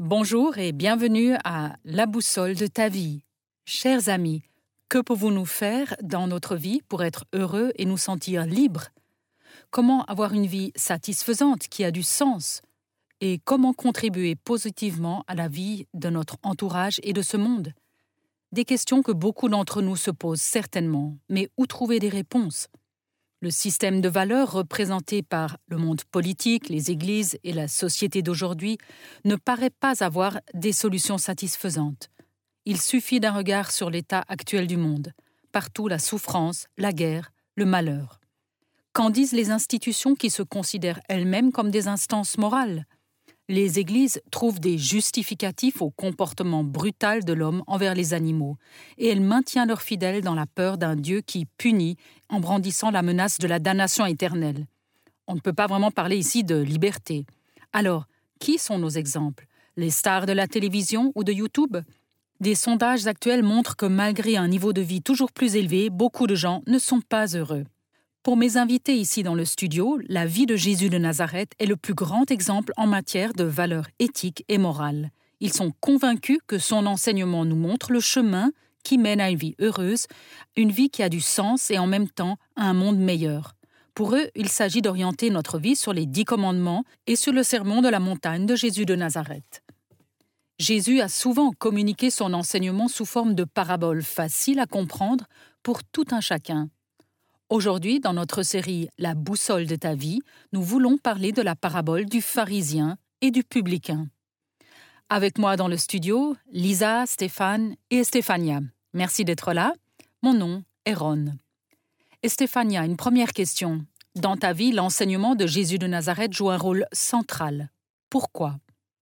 Bonjour et bienvenue à La boussole de ta vie. Chers amis, que pouvons-nous faire dans notre vie pour être heureux et nous sentir libres? Comment avoir une vie satisfaisante qui a du sens? Et comment contribuer positivement à la vie de notre entourage et de ce monde? Des questions que beaucoup d'entre nous se posent certainement, mais où trouver des réponses? Le système de valeurs représenté par le monde politique, les églises et la société d'aujourd'hui ne paraît pas avoir des solutions satisfaisantes. Il suffit d'un regard sur l'état actuel du monde. Partout la souffrance, la guerre, le malheur. Qu'en disent les institutions qui se considèrent elles-mêmes comme des instances morales? Les églises trouvent des justificatifs au comportement brutal de l'homme envers les animaux, et elles maintiennent leurs fidèles dans la peur d'un Dieu qui punit en brandissant la menace de la damnation éternelle. On ne peut pas vraiment parler ici de liberté. Alors, qui sont nos exemples? Les stars de la télévision ou de YouTube? Des sondages actuels montrent que malgré un niveau de vie toujours plus élevé, beaucoup de gens ne sont pas heureux. Pour mes invités ici dans le studio, la vie de Jésus de Nazareth est le plus grand exemple en matière de valeurs éthiques et morales. Ils sont convaincus que son enseignement nous montre le chemin qui mène à une vie heureuse, une vie qui a du sens et en même temps à un monde meilleur. Pour eux, il s'agit d'orienter notre vie sur les 10 commandements et sur le sermon de la montagne de Jésus de Nazareth. Jésus a souvent communiqué son enseignement sous forme de paraboles faciles à comprendre pour tout un chacun. Aujourd'hui, dans notre série « La boussole de ta vie », nous voulons parler de la parabole du pharisien et du publicain. Avec moi dans le studio, Lisa, Stéphane et Stéphania. Merci d'être là. Mon nom est Ron. Stéphania, une première question. Dans ta vie, l'enseignement de Jésus de Nazareth joue un rôle central. Pourquoi?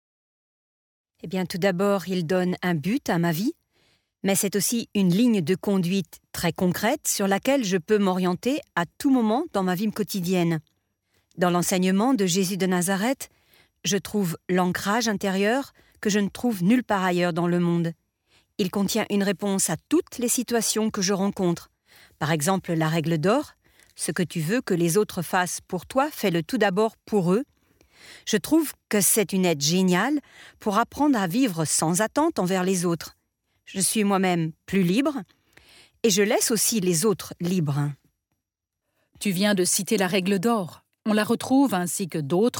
Eh bien, tout d'abord, il donne un but à ma vie, mais c'est aussi une ligne de conduite très concrète sur laquelle je peux m'orienter à tout moment dans ma vie quotidienne. Dans l'enseignement de Jésus de Nazareth, je trouve l'ancrage intérieur que je ne trouve nulle part ailleurs dans le monde. Il contient une réponse à toutes les situations que je rencontre. Par exemple, la règle d'or, ce que tu veux que les autres fassent pour toi, fais-le tout d'abord pour eux. Je trouve que c'est une aide géniale pour apprendre à vivre sans attente envers les autres. Je suis moi-même plus libre et je laisse aussi les autres libres. Tu viens de citer la règle d'or. On la retrouve, ainsi que d'autres,